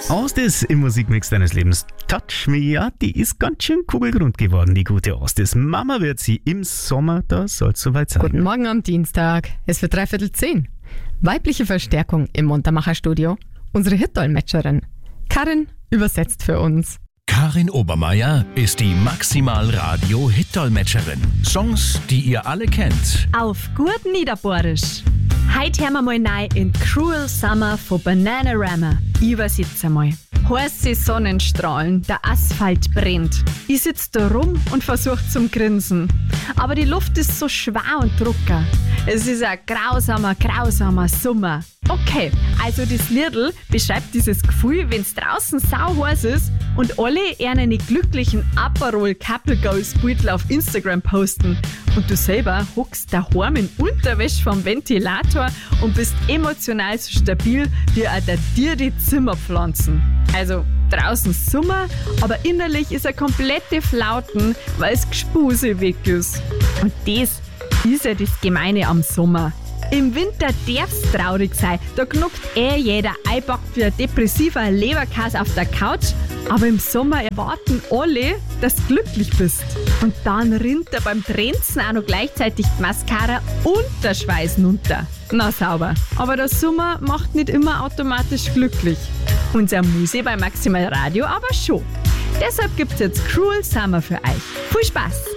Astis im Musikmix deines Lebens. Touch Me, ja, die ist ganz schön kugelrund geworden, die gute Astis. Mama wird sie im Sommer, da soll es soweit sein. Guten Morgen am Dienstag. Es wird 9:45. Weibliche Verstärkung im Montermacher-Studio. Unsere Hitdolmetscherin. Karin übersetzt für uns. Karin Obermeier ist die Maximal-Radio-Hitdolmetscherin. Songs, die ihr alle kennt. Auf gut Niederbohrisch. Heute hören wir mal rein in Cruel Summer von Bananarama. Ich übersetze mal. Heiße Sonnenstrahlen, der Asphalt brennt. Ich sitze da rum und versuche zum Grinsen. Aber die Luft ist so schwer und trocken. Es ist ein grausamer Sommer. Okay, also das Liedl beschreibt dieses Gefühl, wenn es draußen sau heiß ist und alle einen glücklichen Aperol Couple Goals Beutel auf Instagram posten. Und du selber hockst daheim in Unterwäsche vom Ventilator und bist emotional so stabil wie auch die Zimmerpflanzen. Also draußen Sommer, aber innerlich ist er komplette Flauten, weil es Gespuse weg ist. Und das ist ja das Gemeine am Sommer. Im Winter darf's traurig sein, da knuckt jeder einpackt wie ein depressiver Leberkäse auf der Couch, aber im Sommer erwarten alle, dass du glücklich bist. Und dann rinnt er beim Trenzen auch noch gleichzeitig die Mascara und der Schweiß runter. Na sauber. Aber der Sommer macht nicht immer automatisch glücklich. Unser Muse bei Maximal Radio aber schon. Deshalb gibt's jetzt Cruel Summer für euch. Viel Spaß!